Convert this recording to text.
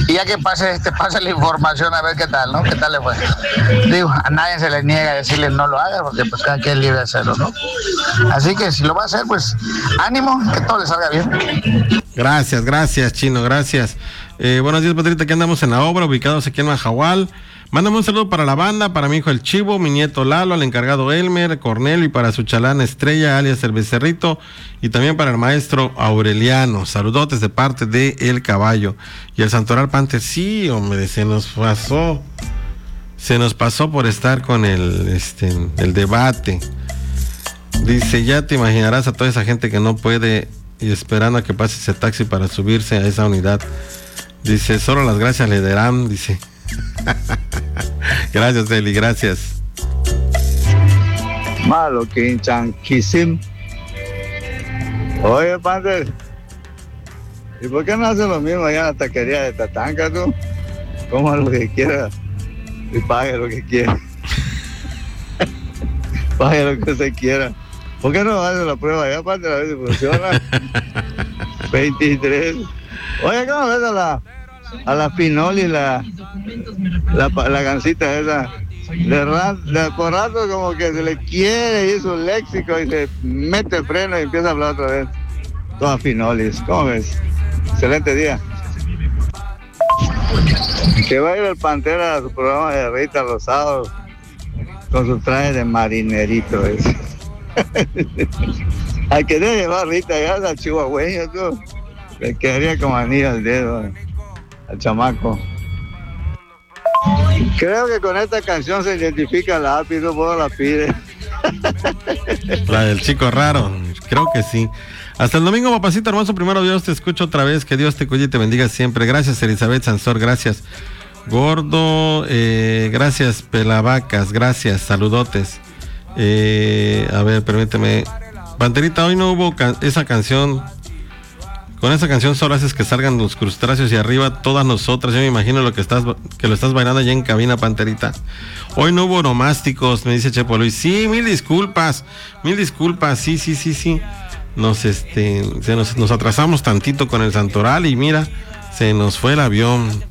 Y ya que pase la información a ver qué tal, ¿no? ¿Qué tal le fue? Digo, a nadie se le niega a decirle no lo haga, porque pues cada quien es libre de hacerlo, ¿no? Así que si lo va a hacer, pues ánimo, que todo le salga bien. Gracias, Chino, gracias. Buenos días, Patrita, aquí andamos en la obra, ubicados aquí en Majahual. Mándame un saludo para la banda, para mi hijo el Chivo, mi nieto Lalo, al encargado Elmer, Cornelio, y para su chalán Estrella, alias el Becerrito, y también para el maestro Aureliano. Saludotes de parte de El Caballo. Y el Santoral Panther, sí, hombre, se nos pasó por estar con el debate. Dice, ya te imaginarás a toda esa gente que no puede y esperando a que pase ese taxi para subirse a esa unidad. Dice, solo las gracias le darán, dice. Gracias, Eli, gracias. Malo Quinchan Kisim. Oye, Panther, ¿y por qué no hace lo mismo allá en la taquería de Tatanca, tú? Coma lo que quiera y pague lo que quiera. Pague lo que se quiera. ¿Por qué no hace la prueba allá, Panther, a ver si funciona? 23. Oye, ¿cómo ves a la Pinoli, la gancita esa? Por rato como que se le quiere ir su léxico y se mete el freno y empieza a hablar otra vez. Todas Pinolis, ¿cómo ves? Excelente día. Que va a ir el Pantera a su programa de Rita Rosado con su traje de marinerito ese. Al querer llevar Rita ya al chihuahueño, tú, le quedaría como anillo al dedo al chamaco. Creo que con esta canción se identifica la API, no puedo la pide. La del chico raro, creo que sí. Hasta el domingo, papacito hermoso, primero Dios, te escucho otra vez, que Dios te cuide y te bendiga siempre. Gracias, Elizabeth Sansor, gracias. Gordo, gracias, Pelavacas, gracias, saludotes. A ver, permíteme. Panterita, hoy no hubo esa canción. Con esa canción solo haces que salgan los crustáceos y arriba todas nosotras. Yo me imagino que lo estás bailando allá en cabina, Panterita. Hoy no hubo onomásticos, me dice Chepo Luis. Sí, mil disculpas, sí. Nos atrasamos tantito con el Santoral y mira, se nos fue el avión.